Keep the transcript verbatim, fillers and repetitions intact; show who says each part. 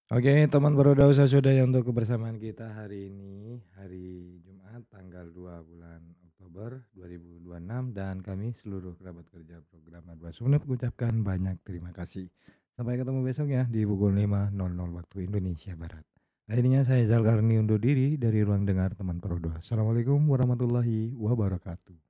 Speaker 1: Oke, teman berdoa sudah ya untuk kebersamaan kita hari ini, hari Jumat tanggal dua bulan Oktober dua ribu dua puluh enam dan kami seluruh kerabat kerja program dua Sumenep mengucapkan banyak terima kasih. Sampai ketemu besok ya di pukul lima nol nol waktu Indonesia Barat. Akhirnya saya Zalkarni undur diri dari ruang dengar teman Perodoa. Assalamualaikum warahmatullahi wabarakatuh.